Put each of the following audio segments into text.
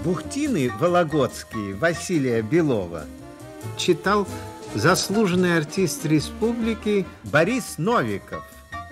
Бухтины вологодские Василия Белова читал заслуженный артист республики Борис Новиков.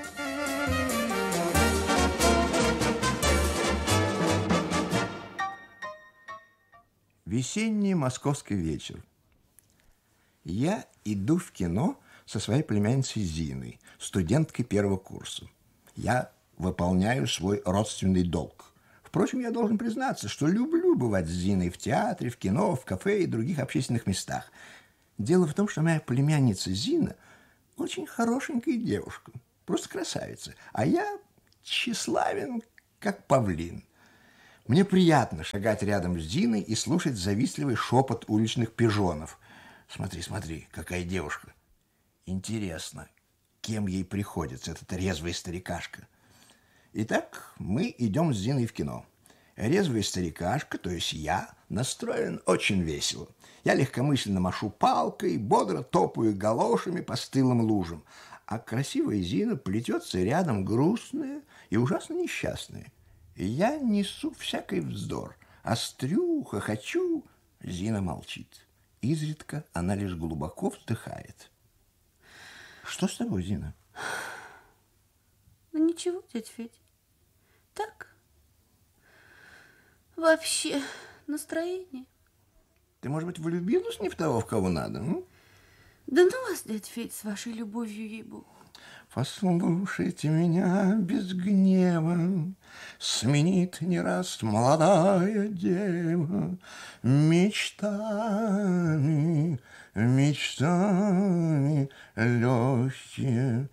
Весенний московский вечер. Я иду в кино со своей племянницей Зиной, студенткой первого курса. Я выполняю свой родственный долг. Впрочем, я должен признаться, что люблю бывать с Зиной в театре, в кино, в кафе и других общественных местах. Дело в том, что моя племянница Зина очень хорошенькая девушка, просто красавица, а я тщеславен, как павлин. Мне приятно шагать рядом с Зиной и слушать завистливый шепот уличных пижонов. Смотри, смотри, какая девушка. Интересно, кем ей приходится этот резвый старикашка. Итак, мы идем с Зиной в кино. Резвый старикашка, то есть я, настроен очень весело. Я легкомысленно машу палкой, бодро топаю галошами по стылым лужам. А красивая Зина плетется рядом, грустная и ужасно несчастная. И я несу всякий вздор, острю, хохочу. Зина молчит. Изредка она лишь глубоко вздыхает. Что с тобой, Зина? Ну ничего, дядя Федя. Так. Вообще настроение. Ты, может быть, влюбилась не в того, в кого надо? Да ну вас, дядя Федя, с вашей любовью, ей-богу. Послушайте меня без гнева, сменит не раз молодая дева мечтами, мечтами, легкие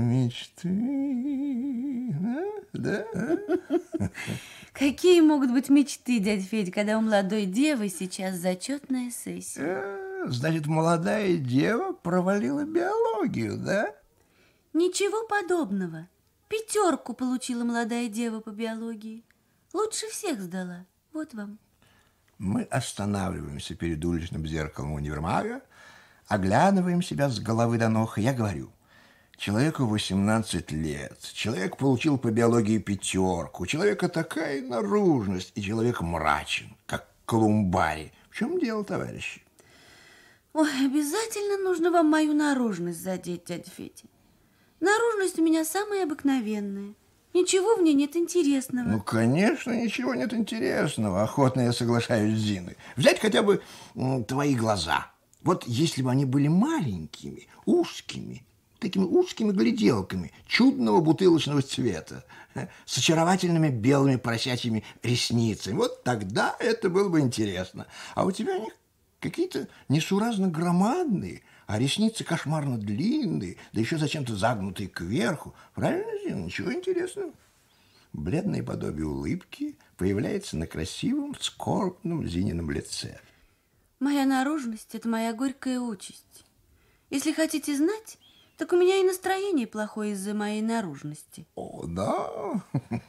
мечты. Да? Какие могут быть мечты, дядя Федя, когда у молодой девы сейчас зачетная сессия? Значит, молодая дева провалила биологию, да? Ничего подобного. 5 получила молодая дева по биологии. Лучше всех сдала. Вот вам. Мы останавливаемся перед уличным зеркалом универмага, оглядываем себя с головы до ног. Я говорю, человеку 18 лет, человек получил по биологии 5, у человека такая наружность, и человек мрачен, как Колумбарий. В чем дело, товарищи? Ой, обязательно нужно вам мою наружность задеть, дядя Федя. Наружность у меня самая обыкновенная. Ничего в ней нет интересного. Ну, конечно, ничего нет интересного. Охотно я соглашаюсь с Зиной. Взять хотя бы твои глаза. Вот если бы они были маленькими, узкими, такими узкими гляделками, чудного бутылочного цвета, с очаровательными белыми поросячьими ресницами, вот тогда это было бы интересно. А у тебя они какие-то несуразно громадные, а ресницы кошмарно длинные, да еще зачем-то загнутые кверху. Правильно, Зина? Ничего интересного. Бледное подобие улыбки появляется на красивом, скорбном Зинином лице. Моя наружность – это моя горькая участь. Если хотите знать, так у меня и настроение плохое из-за моей наружности. О, да?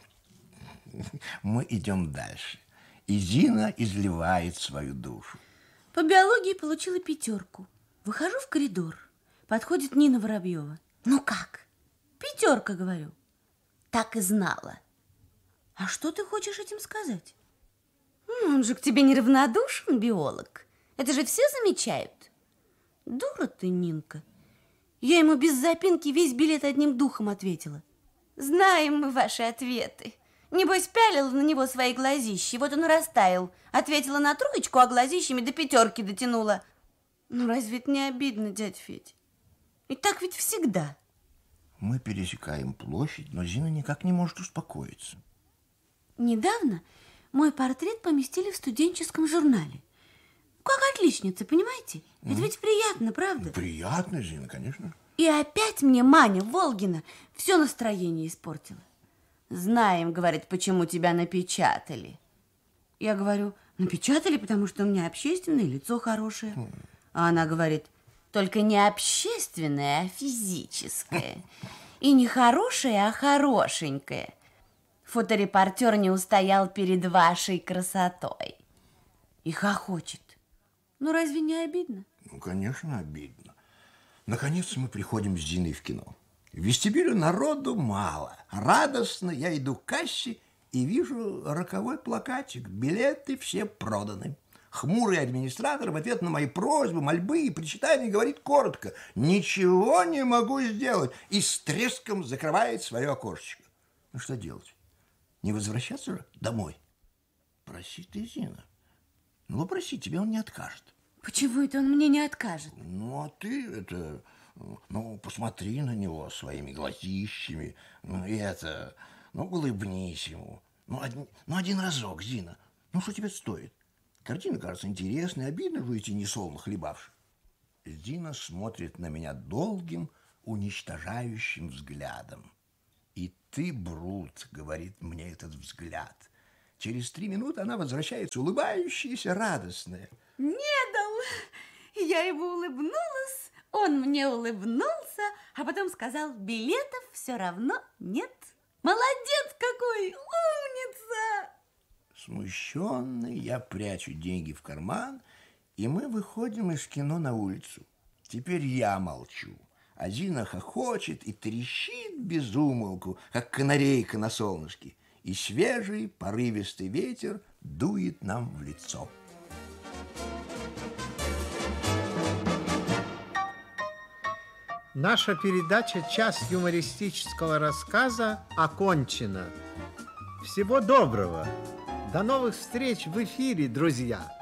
Мы идем дальше. И Зина изливает свою душу. По биологии получила 5. Выхожу в коридор. Подходит Нина Воробьева. Ну как? 5, говорю. Так и знала. А что ты хочешь этим сказать? Он же к тебе неравнодушен, биолог. Это же все замечают. Дура ты, Нинка. Я ему без запинки весь билет одним духом ответила. Знаем мы ваши ответы. Небось, пялила на него свои глазищи, вот он и растаял. Ответила на 3, а глазищами до 5 дотянула. Ну, разве это не обидно, дядя Федя? И так ведь всегда. Мы пересекаем площадь, но Зина никак не может успокоиться. Недавно мой портрет поместили в студенческом журнале. Как отличница, понимаете? Это ведь приятно, правда? Приятно, Зина, конечно. И опять мне Маня Волгина все настроение испортила. Знаем, говорит, почему тебя напечатали. Я говорю, напечатали, потому что у меня общественное, лицо хорошее. А она говорит, только не общественное, а физическое. И не хорошее, а хорошенькое. Фоторепортер не устоял перед вашей красотой. И хохочет. Ну, разве не обидно? Ну, конечно, обидно. Наконец мы приходим с Зиной в кино. В вестибюле народу мало. Радостно я иду к кассе и вижу роковой плакатик. Билеты все проданы. Хмурый администратор в ответ на мои просьбы, мольбы и причитания говорит коротко: ничего не могу сделать, и с треском закрывает свое окошечко. Ну что делать? Не возвращаться же домой? Проси ты, Зина. Ну, попроси, тебе он не откажет. Почему это он мне не откажет? Ну, а ты это... Ну, посмотри на него своими глазищами. Ну, и это... Ну, улыбнись ему. Ну, один разок, Зина. Ну, что тебе стоит? Картина кажется интересной, обидно же идти несолоно хлебавши. Зина смотрит на меня долгим, уничтожающим взглядом. «И ты, Брут», — говорит мне этот взгляд. Через 3 минуты она возвращается, улыбающаяся, радостная. Не дал. Я ему улыбнулась, он мне улыбнулся, а потом сказал: билетов все равно нет. Молодец какой, умница! Смущенный, я прячу деньги в карман, и мы выходим из кино на улицу. Теперь я молчу, а Зина хохочет и трещит без умолку, как канарейка на солнышке, и свежий порывистый ветер дует нам в лицо. Наша передача «Час юмористического рассказа» окончена. Всего доброго! До новых встреч в эфире, друзья!